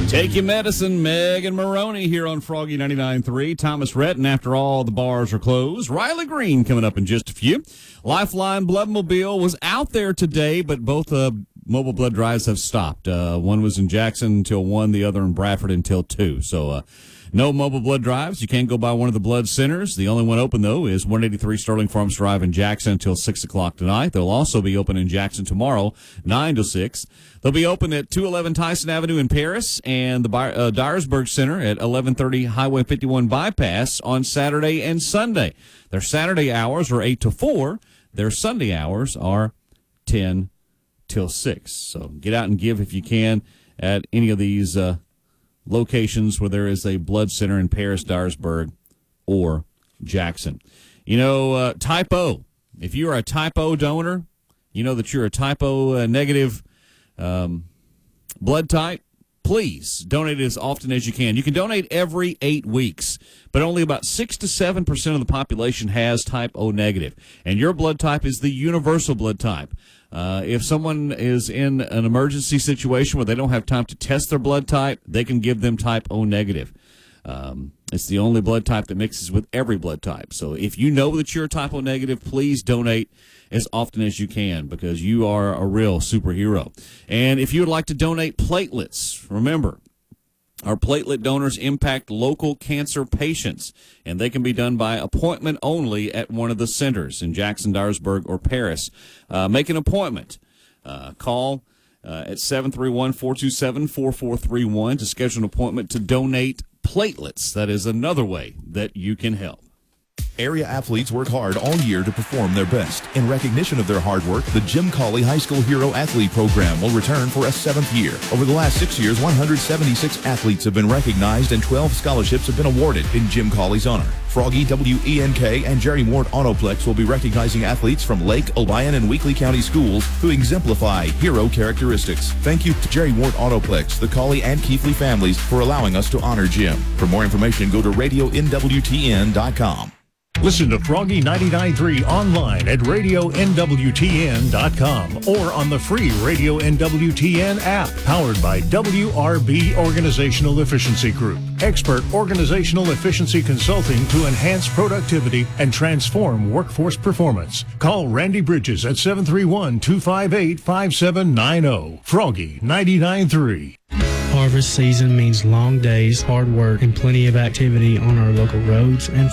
Take your medicine, Megan Maroney here on Froggy 99.3. Thomas Rhett, after all the bars are closed. Riley Green coming up in just a few. Lifeline Bloodmobile was out there today, but both mobile blood drives have stopped. One was in Jackson until 1, the other in Bradford until 2. So no mobile blood drives. You can't go by one of the blood centers. The only one open, though, is 183 Sterling Farms Drive in Jackson until 6 o'clock tonight. They'll also be open in Jackson tomorrow, 9 to 6. They'll be open at 211 Tyson Avenue in Paris and the Dyersburg Center at 1130 Highway 51 Bypass on Saturday and Sunday. Their Saturday hours are 8 to 4. Their Sunday hours are 10 till 6. So get out and give if you can at any of these locations where there is a blood center in Paris, Dyersburg, or Jackson. You know, type O. If you are a type O donor, you know that you're a type O negative blood type, please donate as often as you can. You can donate every 8 weeks, but only about 6 to 7% of the population has type O negative, and your blood type is the universal blood type. If someone is in an emergency situation where they don't have time to test their blood type, they can give them type O negative. It's the only blood type that mixes with every blood type. So if you know that you're type O negative, please donate as often as you can because you are a real superhero. And if you would like to donate platelets, remember, our platelet donors impact local cancer patients, and they can be done by appointment only at one of the centers in Jackson, Dyersburg, or Paris. Make an appointment. Call at 731-427-4431 to schedule an appointment to donate platelets. That is another way that you can help. Area athletes work hard all year to perform their best. In recognition of their hard work, the Jim Cawley High School Hero Athlete Program will return for a 7th year. Over the last 6 years, 176 athletes have been recognized and 12 scholarships have been awarded in Jim Cawley's honor. Froggy, WENK, and Jerry Mort Autoplex will be recognizing athletes from Lake, Olian, and Weakley County schools who exemplify hero characteristics. Thank you to Jerry Mort Autoplex, the Cawley and Keithley families for allowing us to honor Jim. For more information, go to radionwtn.com. Listen to Froggy 99.3 online at radionwtn.com or on the free Radio NWTN app, powered by WRB Organizational Efficiency Group. Expert organizational efficiency consulting to enhance productivity and transform workforce performance. Call Randy Bridges at 731-258-5790. Froggy 99.3. Harvest season means long days, hard work, and plenty of activity on our local roads and